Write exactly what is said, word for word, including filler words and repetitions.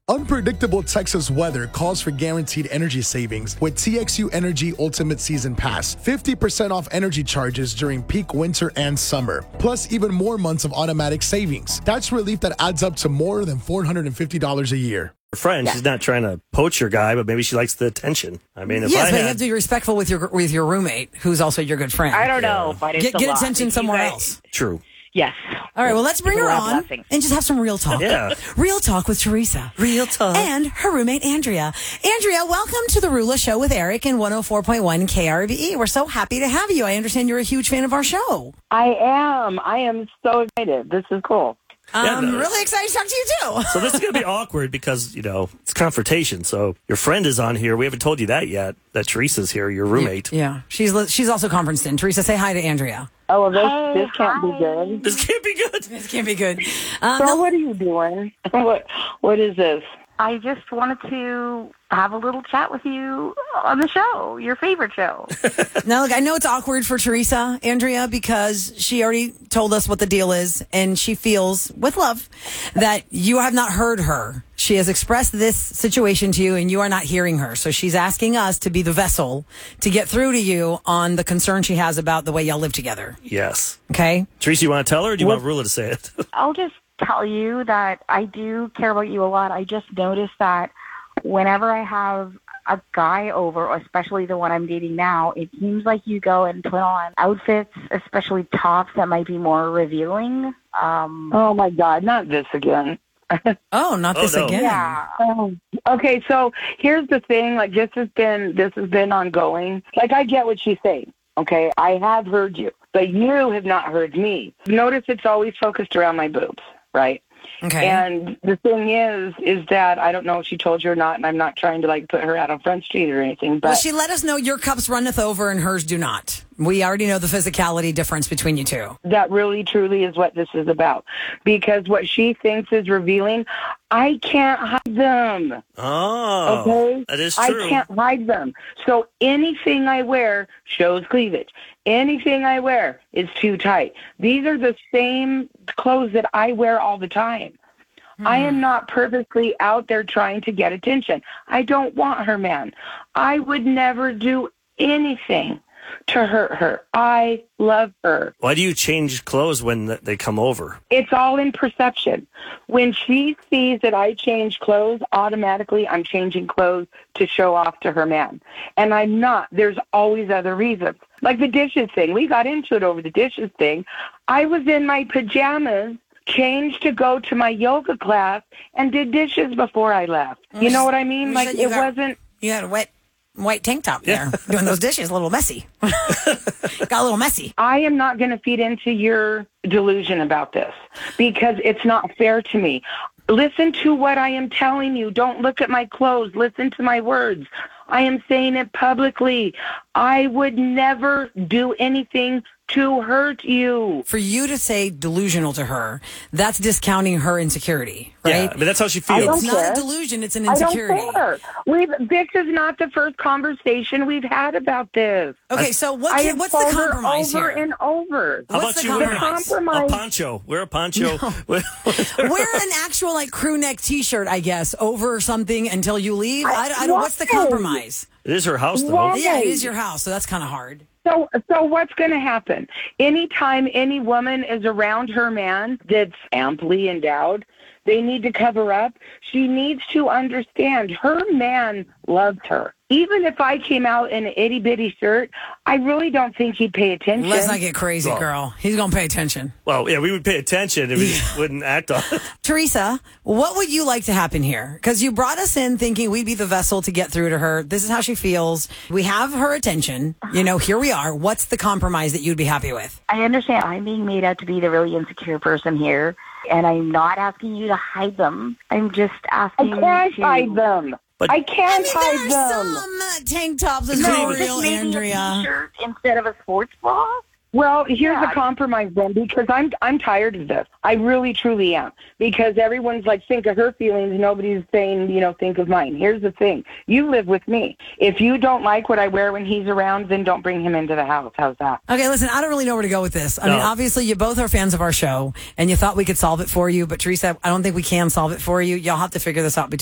Unpredictable Texas weather calls for guaranteed energy savings with T X U Energy Ultimate Season Pass. fifty percent off energy charges during peak winter and summer. Plus even more months of automatic savings. That's relief that adds up to more than four hundred fifty dollars a year. Her friend, Yeah. she's not trying to poach your guy, but maybe she likes the attention. I mean, if Yes, I but had, you have to be respectful with your with your roommate, who's also your good friend. I don't know, but it's Get, a get lot. attention If you somewhere guys- else. True. Yes. All right, well, let's bring It's a her lot of on blessings. and just have some real talk. Yeah. Real talk with Teresa. Real talk. And her roommate, Andrea. Andrea, welcome to the Rula Show with Eric and one oh four point one K R V E. We're so happy to have you. I understand you're a huge fan of our show. I am. I am so excited. This is cool. Yeah, I'm no. really excited to talk to you, too. So this is going to be awkward because, you know, it's confrontation. So your friend is on here. We haven't told you that yet, that Teresa's here, your roommate. Yeah, she's li- she's also conferenced in. Teresa, say hi to Andrea. Oh, well, this, this can't be good. This can't be good. This can't be good. Um, So no- what are you doing? What What is this? I just wanted to have a little chat with you on the show, your favorite show. Now, look, I know it's awkward for Teresa, Andrea, because she already told us what the deal is, and she feels, with love, that you have not heard her. She has expressed this situation to you, and you are not hearing her. So she's asking us to be the vessel to get through to you on the concern she has about the way y'all live together. Yes. Okay? Teresa, you want to tell her or do you want Rula to say it? I'll just tell you that I do care about you a lot. I just noticed that whenever I have a guy over, especially the one I'm dating now, it seems like you go and put on outfits, especially tops that might be more revealing. Um, Oh my God! Not this again. Oh, not Oh, this no. again. yeah. Oh, okay, so here's the thing. Like this has been this has been ongoing. Like I get what she's saying. Okay, I have heard you, but you have not heard me. Notice it's always focused around my boobs, right? Okay. And the thing is, is that I don't know if she told you or not, and I'm not trying to like put her out on Front Street or anything, but Well, she let us know your cups runneth over and hers do not. We already know the physicality difference between you two. that really truly is what this is about. Because what she thinks is revealing, I can't hide them. Oh, Okay? that is true. I can't hide them. So anything I wear shows cleavage. Anything I wear is too tight. These are the same clothes that I wear all the time. I am not purposely out there trying to get attention. I don't want her man. I would never do anything to hurt her. I love her. Why do you change clothes when th- they come over? It's all in perception. When she sees that I change clothes, automatically I'm changing clothes to show off to her man. And I'm not. There's always other reasons. Like the dishes thing. We got into it over the dishes thing. I was in my pajamas, changed to go to my yoga class, and did dishes before I left. You know what I mean? You Like said you it got- wasn't... You had a wet white tank top there doing those dishes, a little messy. Got a little messy. I am not going to feed into your delusion about this because it's not fair to me. Listen to what I am telling you. Don't look at my clothes. Listen to my words. I am saying it publicly. I would never do anything to hurt you. For you to say delusional to her, that's discounting her insecurity, right? Yeah, I mean, that's how she I feels. don't It's not care. a delusion, it's an I don't insecurity. care. We've, this is not the first conversation we've had about this. Okay, so what I can, have what's the told her compromise over here? and over. How What's about the you wear compromise? a Compromise. poncho? Wear a poncho. Wear an actual like crew neck T-shirt, I guess, over something until you leave. I, I don't. What's the Why? compromise? It is her house, though. Why? Yeah, it is your house, so that's kind of hard. So, so what's going to happen? Anytime any woman is around her man that's amply endowed, they need to cover up. She needs to understand her man loves her. Even if I came out in an itty bitty shirt, I really don't think he'd pay attention. Let's not get crazy, Well- girl. He's gonna pay attention. Well, yeah, we would pay attention if he wouldn't act on it. Teresa, what would you like to happen here? Because you brought us in thinking we'd be the vessel to get through to her. This is how she feels. We have her attention. You know, here we are. What's the compromise that you'd be happy with? I understand I'm being made out to be the really insecure person here, and I'm not asking you to hide them. I'm just I asking can't to... hide them. But- I I can't mean, hide there them. are some uh, tank tops that's No, for Just real, maybe a Andrea. t-shirt instead of a sports bra? Well, here's Yeah. the compromise then, because I'm I'm tired of this. I really, truly am. Because everyone's like, think of her feelings. Nobody's saying, you know, think of mine. Here's the thing. You live with me. If you don't like what I wear when he's around, then don't bring him into the house. How's that? Okay, listen, I don't really know where to go with this. I No. mean, obviously, you both are fans of our show, and you thought we could solve it for you, but Teresa, I don't think we can solve it for you. Y'all have to figure this out between